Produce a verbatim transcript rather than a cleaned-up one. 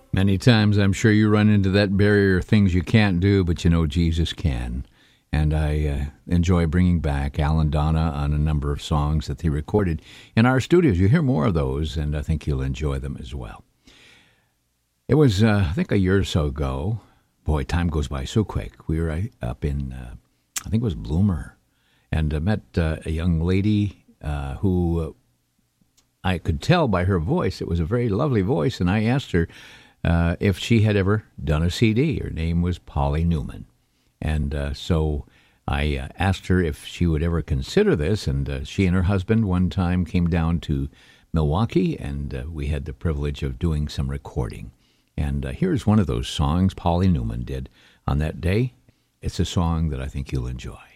Many times I'm sure you run into that barrier, things you can't do, but you know Jesus can. And I uh, enjoy bringing back Alan Donna on a number of songs that he recorded in our studios. You hear more of those, and I think you'll enjoy them as well. It was, uh, I think, a year or so ago. Boy, time goes by so quick. We were up in, uh, I think it was Bloomer, and uh, met uh, a young lady uh, who uh, I could tell by her voice. It was a very lovely voice, and I asked her uh, if she had ever done a C D. Her name was Polly Newman. And uh, so I uh, asked her if she would ever consider this, and uh, she and her husband one time came down to Milwaukee, and uh, we had the privilege of doing some recording. And uh, here's one of those songs Polly Newman did on that day. It's a song that I think you'll enjoy.